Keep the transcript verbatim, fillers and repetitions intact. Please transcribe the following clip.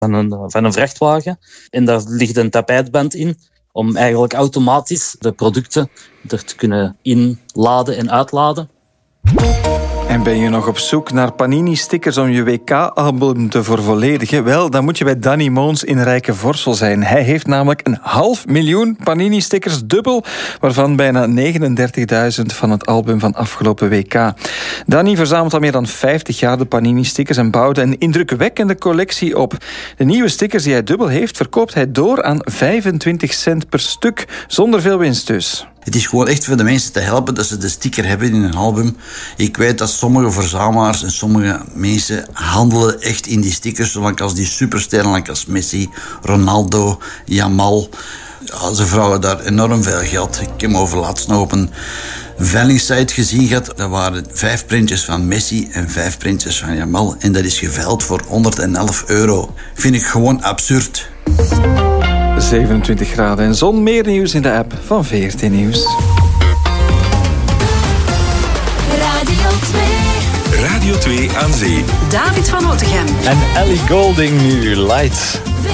van een, van een vrachtwagen. En daar ligt een tapijtband in om eigenlijk automatisch de producten er te kunnen inladen en uitladen. En ben je nog op zoek naar Panini-stickers om je W K-album te vervolledigen? Wel, dan moet je bij Danny Moons in Rijkevorsel zijn. Hij heeft namelijk een half miljoen Panini-stickers dubbel, waarvan bijna negenendertigduizend van het album van afgelopen W K. Danny verzamelt al meer dan vijftig jaar de Panini-stickers en bouwde een indrukwekkende collectie op. De nieuwe stickers die hij dubbel heeft, verkoopt hij door aan vijfentwintig cent per stuk, zonder veel winst dus. Het is gewoon echt voor de mensen te helpen dat ze de sticker hebben in een album. Ik weet dat sommige verzamelaars en sommige mensen handelen echt in die stickers, zolang als die supersterren, als Messi, Ronaldo, Jamal. Ja, ze vragen daar enorm veel geld. Ik heb over laatst nog op een veilingsite gezien gehad. Dat waren vijf printjes van Messi en vijf printjes van Jamal. En dat is geveild voor honderdelf euro. Vind ik gewoon absurd. zevenentwintig graden en zon. Meer nieuws in de app van V R T Nieuws. Radio twee. Radio twee aan zee. David van Otegem. En Ellie Goulding nu, Lights.